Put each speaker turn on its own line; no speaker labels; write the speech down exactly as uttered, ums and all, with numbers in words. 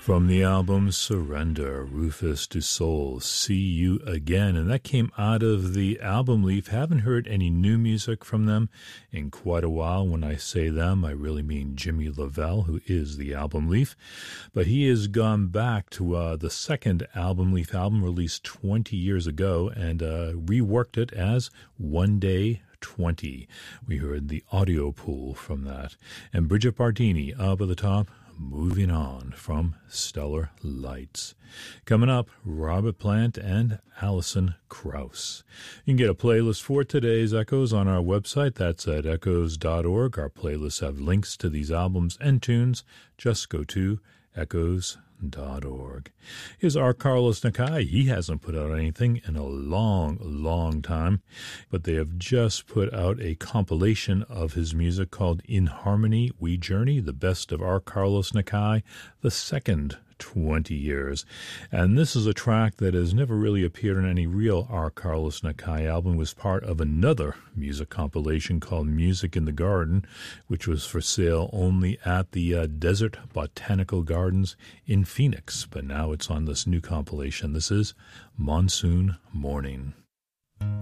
From the album Surrender, Rufus Du Sol, See You Again. And that came out of the album Leaf. Haven't heard any new music from them in quite a while. When I say them, I really mean Jimmy Lavelle, who is the album Leaf. But he has gone back to uh, the second album Leaf album released twenty years ago and uh, reworked it as One Day twenty. We heard the audio pool from that. And Bridget Bardini up at the top, Moving On from Stellar Lights. Coming up, Robert Plant and Alison Krauss. You can get a playlist for today's Echoes on our website. That's at echoes dot org. Our playlists have links to these albums and tunes. Just go to echoes dot org. Here's R. Carlos Nakai. He hasn't put out anything in a long, long time, but they have just put out a compilation of his music called In Harmony We Journey, the best of R. Carlos Nakai, the second twenty years. And this is a track that has never really appeared on any real R. Carlos Nakai album. It was part of another music compilation called Music in the Garden, which was for sale only at the uh, Desert Botanical Gardens in Phoenix. But now it's on this new compilation. This is Monsoon Morning.